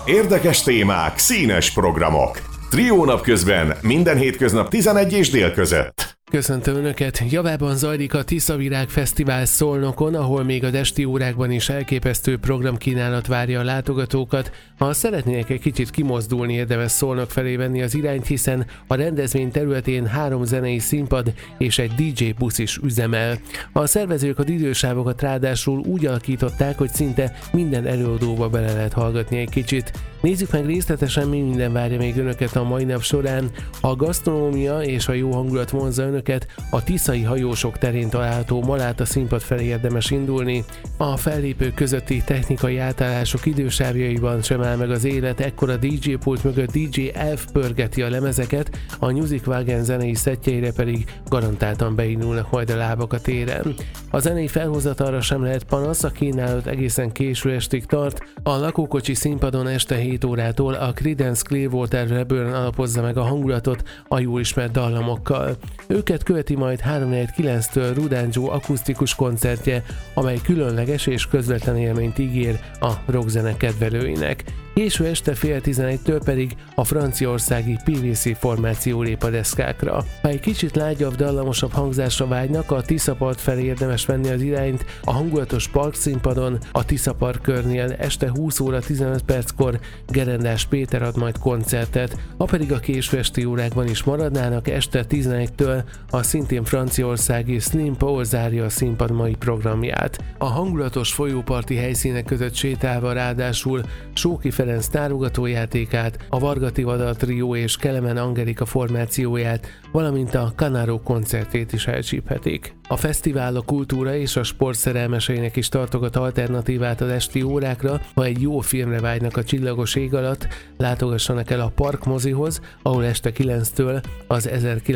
Érdekes témák, színes programok. Trió napközben minden hétköznap 11 és dél között. Köszöntöm Önöket! Javában zajlik a Tiszavirág Fesztivál Szolnokon, ahol még a esti órákban is elképesztő programkínálat várja a látogatókat. Ha szeretnének egy kicsit kimozdulni, érdemes Szolnok felé venni az irányt, hiszen a rendezvény területén 3 zenei színpad és egy DJ busz is üzemel. A szervezők az idősávokat ráadásul úgy alakították, hogy szinte minden előadóba bele lehet hallgatni egy kicsit. Nézzük meg részletesen, mi minden várja még Önöket a mai nap során. A gasztronómia és a jó hangulat vonzza Önöket, a tiszai hajósok terén található Maláta színpad felé érdemes indulni. A fellépők közötti technikai átállások idősávjaiban sem áll meg az élet, ekkor a DJ pult mögött DJ Elf pörgeti a lemezeket, a Music Wagon zenei szettjeire pedig garantáltan beindulnak majd a lábak a téren. A zenei felhozatalra sem lehet panasz, a kínálat egészen késő estig tart, a lakókocsi színpadon este 7 órától a Creedence Clearwater Reburn alapozza meg a hangulatot a jól ismert dallamokkal. Őket követi majd 3-9-től Rudán Joe akusztikus koncertje, amely különleges és közvetlen élményt ígér a rockzene kedvelőinek. Késő este 10:30-től pedig a franciaországi PVC formáció lép a deszkákra. Ha egy kicsit lágyabb, dallamosabb hangzásra vágynak, a Tiszapart felé érdemes venni az irányt, a hangulatos park színpadon, a Tiszapart körnél este 20 óra 15 perckor Gerendás Péter ad majd koncertet, ha pedig a késő esti órákban is maradnának, este 11-től a szintén franciaországi Slim Paul zárja a színpad mai programját. A hangulatos folyóparti helyszínek között sétálva ráadásul Sóki Ferenc tárogatójátékát, a Varga Tivadar trió és Kelemen Angelika formációját, valamint a Canaro koncertét is elcsíphetik. A fesztivál a kultúra és a sport szerelmeseinek is tartogat alternatívát az esti órákra, ha egy jó filmre vágynak a csillagos ég alatt, látogassanak el a Park mozihoz, ahol este 9-től az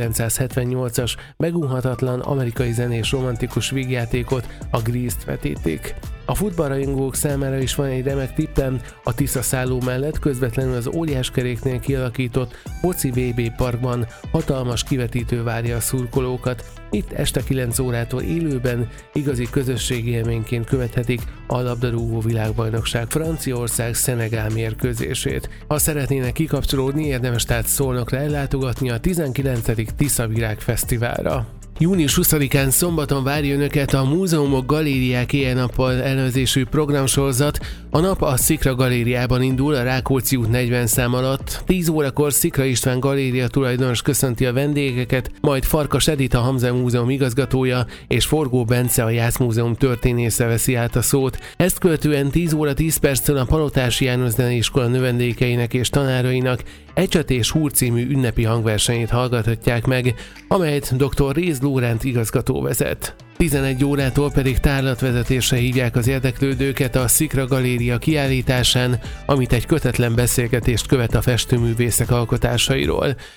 1978-as megunhatatlan amerikai zenés romantikus vígjátékot, a Grease-t vetítik. A futballrajongók számára is van egy remek tippem, a Tisza szálló mellett közvetlenül az óriáskeréknél kialakított Foci VB parkban hatalmas kivetítő várja a szurkolókat. Itt este 9 órától élőben igazi közösségi élményként követhetik a labdarúgó világbajnokság Franciaország-Szenegál mérkőzését. Ha szeretnének kikapcsolódni, érdemes tehát Szolnokra ellátogatni a 19. Tiszavirág Fesztiválra. Június 20-án szombaton várja Önöket a Múzeumok Galériák éjjel-nappal elnevezésű programsorozat. A nap a Szikra Galériában indul, a Rákóczi út 40 szám alatt. 10 órakor Szikra István galéria tulajdonos köszönti a vendégeket, majd Farkas Edith a Hamza Múzeum igazgatója és Forgó Bence a Jászmúzeum történésze veszi át a szót. Ezt követően 10 óra 10 perctől a Palotási János Zeneiskola növendékeinek és tanárainak Ecset és Húr című ünnepi hangversenyét hallgathatják meg, amelyet dr. Réz Lóránt igazgató vezet. 11 órától pedig tárlatvezetésre hívják az érdeklődőket a Szikra Galéria kiállításán, amit egy kötetlen beszélgetést követ a festőművészek alkotásairól.